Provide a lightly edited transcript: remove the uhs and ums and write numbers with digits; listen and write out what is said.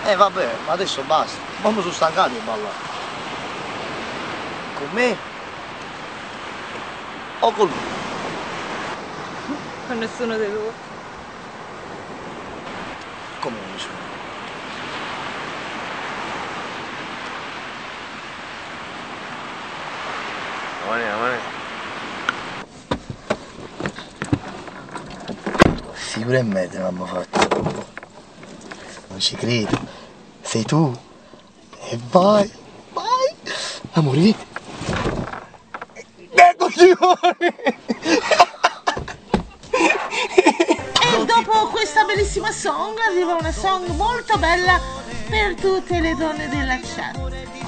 Vabbè, ma adesso basta. Ma mi sono stancato di ballare. Con me? O con lui? Con nessuno dei due. Come nessuno? Amore. Figura e me te l'hanno fatto. Non ci credo. Sei tu. E vai. Amore, vieni. Ecco Simone. E dopo questa bellissima song arriva una song molto bella per tutte le donne della chat.